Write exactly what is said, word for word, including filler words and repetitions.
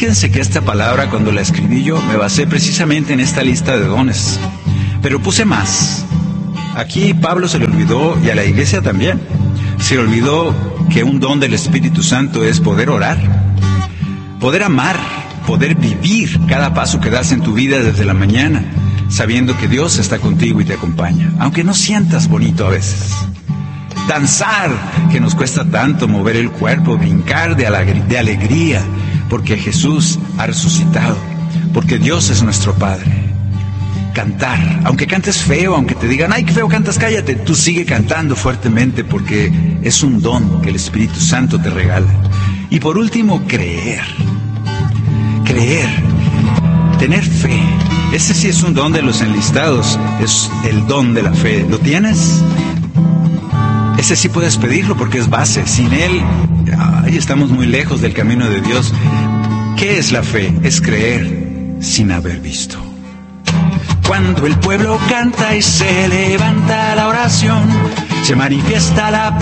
Fíjense que esta palabra, cuando la escribí yo, me basé precisamente en esta lista de dones. Pero puse más. Aquí Pablo se le olvidó, y a la iglesia también, se le olvidó que un don del Espíritu Santo es poder orar, poder amar, poder vivir cada paso que das en tu vida desde la mañana, sabiendo que Dios está contigo y te acompaña, aunque no sientas bonito a veces. Danzar, que nos cuesta tanto mover el cuerpo, brincar de alegría, de alegría, porque Jesús ha resucitado, porque Dios es nuestro Padre. Cantar, aunque cantes feo, aunque te digan, ay, qué feo cantas, cállate, tú sigue cantando fuertemente, porque es un don que el Espíritu Santo te regala. Y por último, creer. Creer, tener fe. Ese sí es un don de los enlistados, es el don de la fe. ¿Lo tienes? Ese sí puedes pedirlo porque es base. Sin él, ay, estamos muy lejos del camino de Dios. ¿Qué es la fe? Es creer sin haber visto. Cuando el pueblo canta y se levanta la oración, se manifiesta la